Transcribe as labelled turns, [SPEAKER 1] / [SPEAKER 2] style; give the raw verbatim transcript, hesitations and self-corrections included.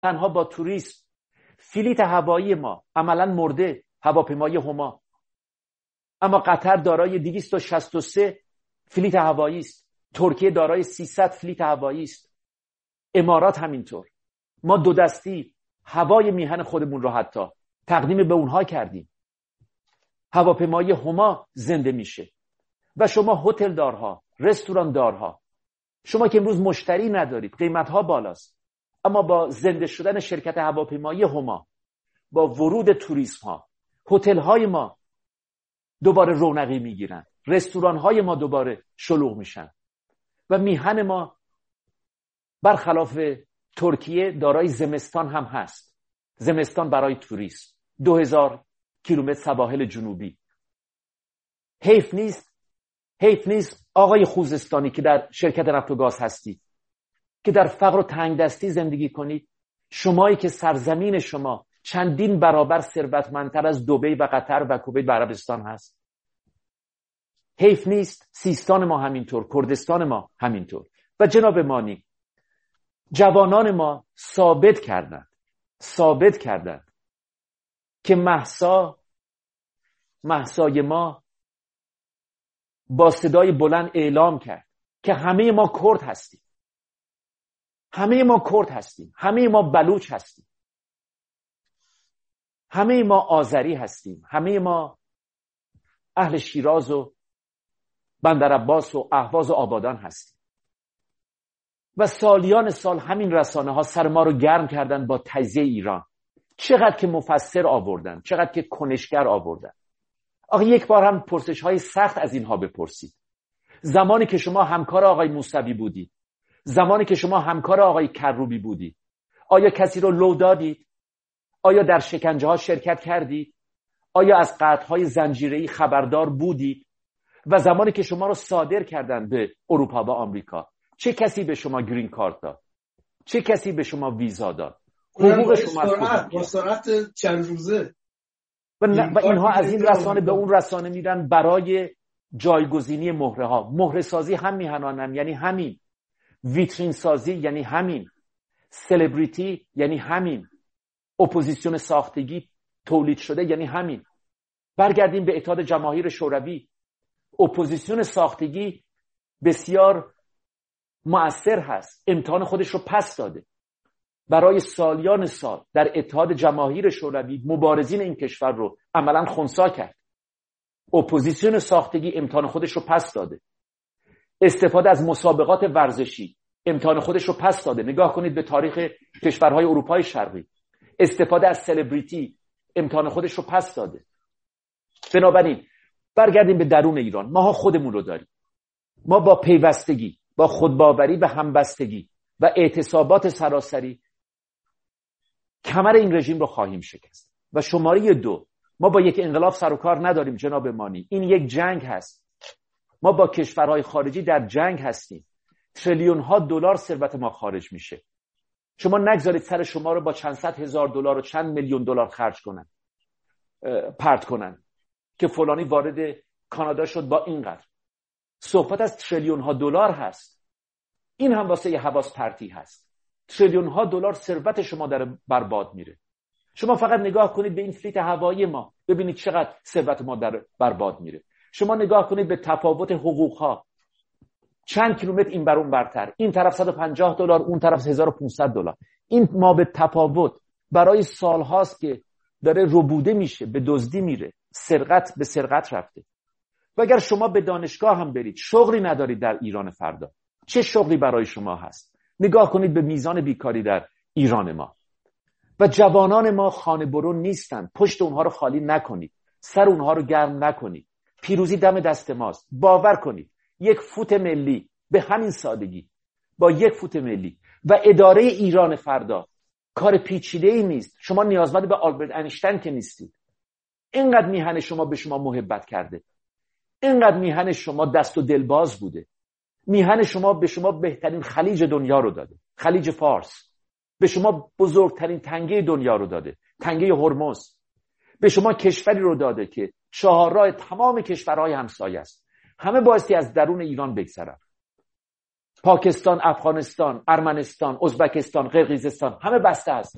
[SPEAKER 1] تنها با توریسم. فلیت هوایی ما عملا مرده، هواپیمای هما. اما قطر دارای دویست و شصت و سه فلیت هوایی است. ترکیه دارای سیصد فلیت هوایی است. امارات همینطور. ما دو دستی هوای میهن خودمون رو حتی تقدیم به اونها کردیم. هواپیمای هما زنده میشه. و شما هتل دارها، رستوران دارها، شما که امروز مشتری ندارید، قیمتها بالاست، اما با زنده شدن شرکت هواپیمایی هما، با ورود توریسم ها، هتل های ما دوباره رونقی میگیرن، رستوران های ما دوباره شلوغ میشن و میهن ما برخلاف ترکیه دارای زمستان هم هست. زمستان برای توریست، دو هزار کیلومتر سواحل جنوبی. حیف نیست حیف نیست آقای خوزستانی که در شرکت نفت و گاز هستید، که در فقر و تنگ دستی زندگی کنید، شمایی که سرزمین شما چندین برابر ثروتمندتر از دبی و قطر و کویت و عربستان هست. حیف نیست سیستان ما همینطور، کردستان ما همینطور. و جناب مانی، جوانان ما ثابت کردند ثابت کردند که مهسا مهسای ما با صدای بلند اعلام کرد که همه ما کرد هستیم، همه ما کرد هستیم، همه ما بلوچ هستیم، همه ما آذری هستیم، همه ما اهل شیراز و بندرعباس و اهواز و آبادان هستیم. و سالیان سال همین رسانه ها سر ما رو گرم کردن با تجزیه ایران. چقدر که مفسر آوردن، چقدر که کنشگر آوردن. آقا یک بار هم پرسش های سخت از اینها بپرسید. زمانی که شما همکار آقای موسوی بودید، زمانی که شما همکار آقای کروبی بودید، آیا کسی رو لو دادید؟ آیا در شکنجه ها شرکت کردید؟ آیا از قطعهای زنجیره‌ای خبردار بودید؟ و زمانی که شما رو صادر کردن به اروپا و آمریکا، چه کسی به شما گرین کارت داد؟ چه کسی به شما ویزا داد؟ حقوق شما از
[SPEAKER 2] با سرعت چند روزه.
[SPEAKER 1] و, و اینها از این رسانه به اون رسانه میرن برای جایگزینی مهره ها. مهره سازی هم میهنانم یعنی همین، ویترین سازی یعنی همین، سلبریتی یعنی همین، اپوزیسیون ساختگی تولید شده یعنی همین. برگردیم به اتحاد جماهیر شوروی. اپوزیسیون ساختگی بسیار مؤثر هست، امتحان خودش رو پس داده. برای سالیان سال در اتحاد جماهیر شوروی مبارزین این کشور رو عملاً خنثی کرد. اپوزیسیون ساختگی امتحان خودش رو پس داده. استفاده از مسابقات ورزشی امتحان خودش رو پس داده. نگاه کنید به تاریخ کشورهای اروپای شرقی. استفاده از سلبریتی امتحان خودش رو پس داده. بنابراین برگردیم به درون ایران. ما خودمون رو داریم. ما با پیوستگی، با خودباوری و همبستگی و اعتصابات سراسری کمر این رژیم رو خواهیم شکست. و شماره دو، ما با یک انقلاب سر و کار نداریم جناب مانی. این یک جنگ هست. ما با کشورهای خارجی در جنگ هستیم. تریلیون ها دلار ثروت ما خارج میشه. شما نگذارید سر شما رو با چند صد هزار دلار و چند میلیون دلار خرج کنن، پرت کنن که فلانی وارد کانادا شد با اینقدر. صحبت از تریلیون ها دلار هست. این هم واسه یه حواس پرتی هست. تریلیون ها دلار ثروت شما در برباد میره. شما فقط نگاه کنید به این فلیت هوایی ما، ببینید چقدر ثروت ما در برباد میره. شما نگاه کنید به تفاوت حقوق ها، چند کیلومتر این بر اون برتر، این طرف صد و پنجاه دلار، اون طرف هزار و پانصد دلار. این ما به تفاوت برای سال هاست که داره ربوده میشه، به دزدی میره، سرقت به سرقت رفته. و اگر شما به دانشگاه هم برید، شغلی ندارید در ایران فردا، چه شغلی برای شما هست؟ نگاه کنید به میزان بیکاری در ایران ما. و جوانان ما خانه برون نیستن. پشت اونها رو خالی نکنید، سر اونها رو گرم نکنید. پیروزی دم دست ماست. باور کنید یک فوت ملی، به همین سادگی، با یک فوت ملی و اداره ایران فردا کار پیچیده‌ای نیست. شما نیازمند به آلبرت اینشتین که نیستید. اینقدر میهن شما به شما محبت کرده، اینقدر میهن شما دست و دلباز بوده، میهن شما به شما بهترین خلیج دنیا رو داده، خلیج فارس. به شما بزرگترین تنگه دنیا رو داده، تنگه هرمز. به شما کشوری رو داده که چهارراه تمام کشورهای همسایه است. همه بایستی از درون ایران بگذرن. پاکستان، افغانستان، ارمنستان، ازبکستان، قرقیزستان همه بسته هستن.